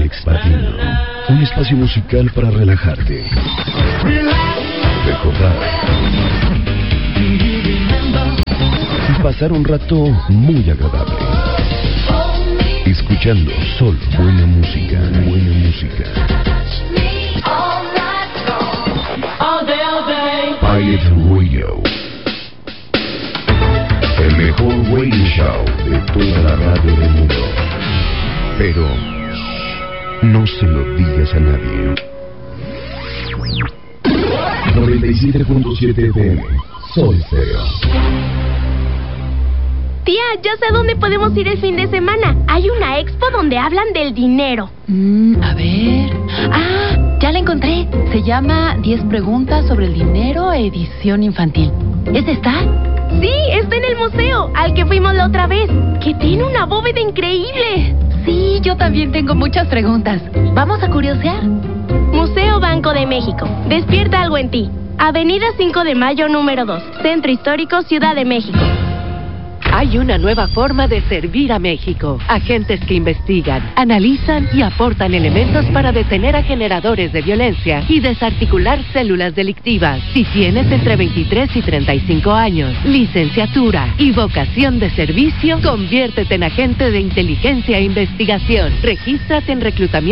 Alex Patiño. Un espacio musical para relajarte, recordar y pasar un rato muy agradable. Escuchando solo buena música, buena música. Pirate Radio. El mejor radio show de toda la radio del mundo. Pero no se lo digas a nadie. 97.7 FM. Sol Stereo. Tía, ya sé a dónde podemos ir el fin de semana. Hay una expo donde hablan del dinero. A ver... ¡Ah! Ya la encontré. Se llama 10 preguntas sobre el dinero, edición infantil. ¿Esta está? Sí, está en el museo, al que fuimos la otra vez. Que tiene una bóveda increíble. Sí, yo también tengo muchas preguntas. ¿Vamos a curiosear? Museo Banco de México. Despierta algo en ti. Avenida 5 de Mayo, número 2. Centro Histórico, Ciudad de México. Hay una nueva forma de servir a México. Agentes que investigan, analizan y aportan elementos para detener a generadores de violencia y desarticular células delictivas. Si tienes entre 23 y 35 años, licenciatura y vocación de servicio, conviértete en agente de inteligencia e investigación. Regístrate en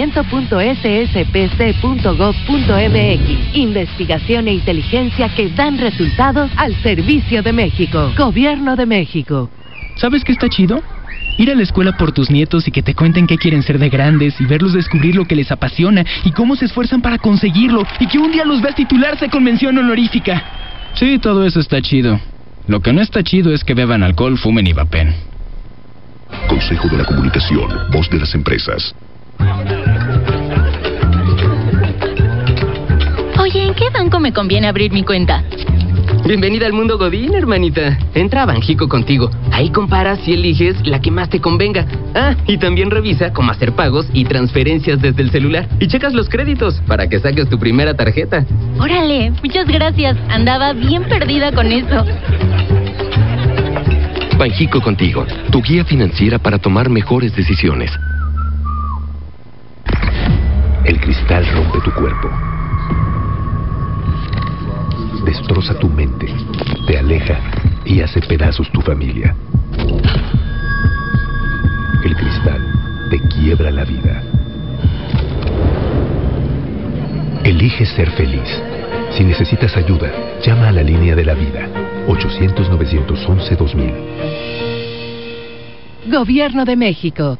reclutamiento.sspc.gov.mx. Investigación e inteligencia que dan resultados al servicio de México. Gobierno de México. ¿Sabes qué está chido? Ir a la escuela por tus nietos y que te cuenten qué quieren ser de grandes y verlos descubrir lo que les apasiona y cómo se esfuerzan para conseguirlo y que un día los veas titularse con mención honorífica. Sí, todo eso está chido. Lo que no está chido es que beban alcohol, fumen y vapen. Consejo de la Comunicación, voz de las empresas. Oye, ¿en qué banco me conviene abrir mi cuenta? Bienvenida al mundo Godín, hermanita. Entra a Banjico Contigo. Ahí comparas y eliges la que más te convenga. Ah, y también revisa cómo hacer pagos y transferencias desde el celular. Y checas los créditos para que saques tu primera tarjeta. Órale, muchas gracias. Andaba bien perdida con eso. Banjico Contigo, tu guía financiera para tomar mejores decisiones. El cristal rompe tu cuerpo. Destroza tu mente, te aleja y hace pedazos tu familia. El cristal te quiebra la vida. Elige ser feliz. Si necesitas ayuda, llama a la línea de la vida. 800-911-2000. Gobierno de México.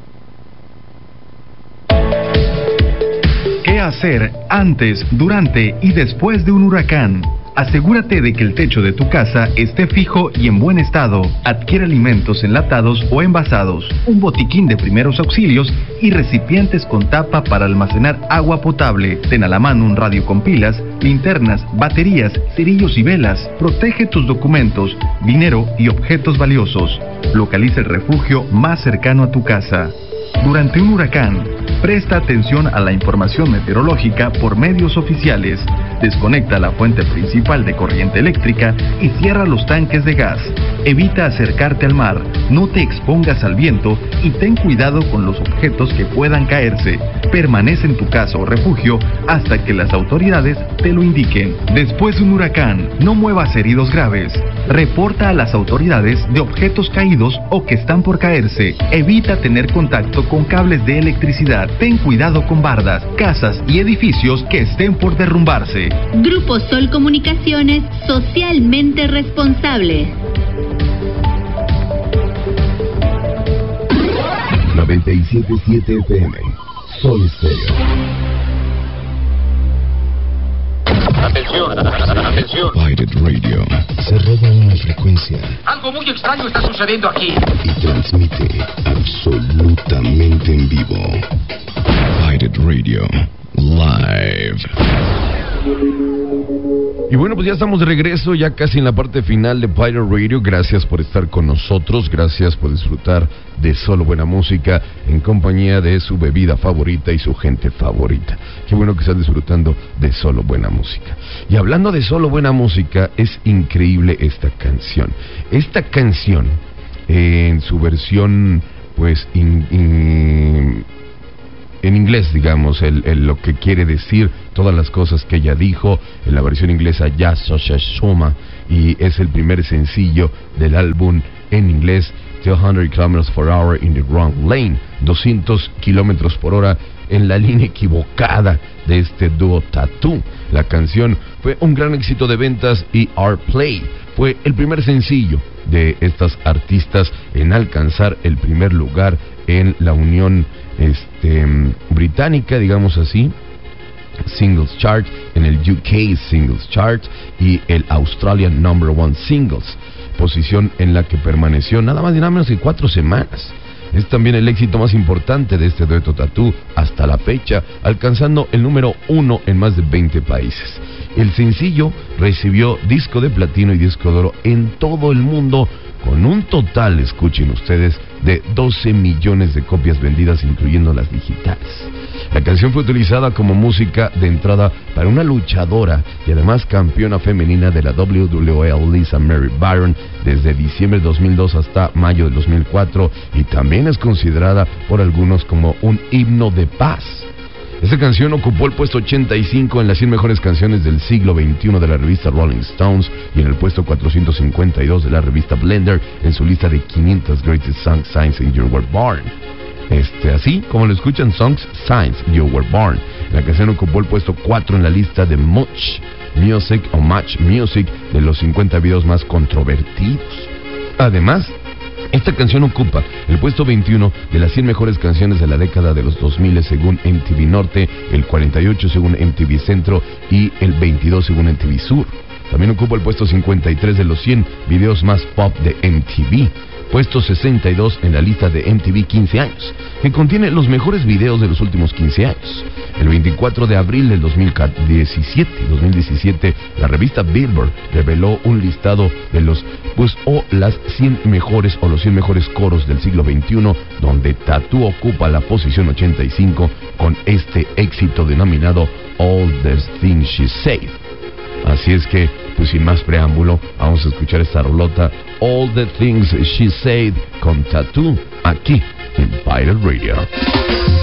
¿Qué hacer antes, durante y después de un huracán? Asegúrate de que el techo de tu casa esté fijo y en buen estado. Adquiere alimentos enlatados o envasados, un botiquín de primeros auxilios y recipientes con tapa para almacenar agua potable. Ten a la mano un radio con pilas, linternas, baterías, cerillos y velas. Protege tus documentos, dinero y objetos valiosos. Localiza el refugio más cercano a tu casa. Durante un huracán, presta atención a la información meteorológica por medios oficiales. Desconecta la fuente principal de corriente eléctrica y cierra los tanques de gas. Evita acercarte al mar, no te expongas al viento y ten cuidado con los objetos que puedan caerse. Permanece en tu casa o refugio hasta que las autoridades te lo indiquen. Después de un huracán, no muevas heridos graves. Reporta a las autoridades de objetos caídos o que están por caerse. Evita tener contacto con cables de electricidad. Ten cuidado con bardas, casas y edificios que estén por derrumbarse. Grupo Sol Comunicaciones, socialmente responsable. 97.7 FM. Sol Stereo. Atención, atención. Pirate Radio. Se roba una frecuencia. Algo muy extraño está sucediendo aquí. Y transmite absolutamente en vivo. Pirate Radio. Live. Y bueno, pues ya estamos de regreso, ya casi en la parte final de Pirate Radio. Gracias por estar con nosotros, gracias por disfrutar de solo buena música en compañía de su bebida favorita y su gente favorita. Qué bueno que están disfrutando de solo buena música. Y hablando de solo buena música, es increíble esta canción. Esta canción, en su versión, pues, en inglés, digamos, lo que quiere decir, todas las cosas que ella dijo, en la versión inglesa Ya Soshashoma, y es el primer sencillo del álbum en inglés, 200 km per hour in the wrong lane, 200 kilómetros por hora en la línea equivocada de este dúo Tattoo. La canción fue un gran éxito de ventas y Airplay fue el primer sencillo de estas artistas en alcanzar el primer lugar en la Unión Británica, digamos así, Singles Chart, en el UK Singles Chart y el Australian Number One Singles, posición en la que permaneció nada más y nada menos que 4 semanas. Es también el éxito más importante de este dueto Tattoo hasta la fecha, alcanzando el número 1 en más de 20 países. El sencillo recibió disco de platino y disco de oro en todo el mundo, con un total, escuchen ustedes, de 12 millones de copias vendidas, incluyendo las digitales. La canción fue utilizada como música de entrada para una luchadora y además campeona femenina de la WWL, Lisa Mary Byron, desde diciembre de 2002 hasta mayo de 2004, y también es considerada por algunos como un himno de paz. Esta canción ocupó el puesto 85 en las 100 mejores canciones del siglo XXI de la revista Rolling Stones y en el puesto 452 de la revista Blender en su lista de 500 Greatest Songs Since You Were Born. Así como lo escuchan, Songs Since You Were Born. La canción ocupó el puesto 4 en la lista de Much Music de los 50 videos más controvertidos. Además, esta canción ocupa el puesto 21 de las 100 mejores canciones de la década de los 2000 según MTV Norte, el 48 según MTV Centro y el 22 según MTV Sur. También ocupa el puesto 53 de los 100 videos más pop de MTV. Puesto 62 en la lista de MTV 15 años, que contiene los mejores videos de los últimos 15 años. El 24 de abril del 2017, la revista Billboard reveló un listado de los las 100 mejores o los 100 mejores coros del siglo XXI, donde Tattoo ocupa la posición 85 con este éxito denominado All the Things She Said. Así es que, pues sin más preámbulo, vamos a escuchar esta rolota, All the Things She Said, con Tattoo, aquí en Pirate Radio.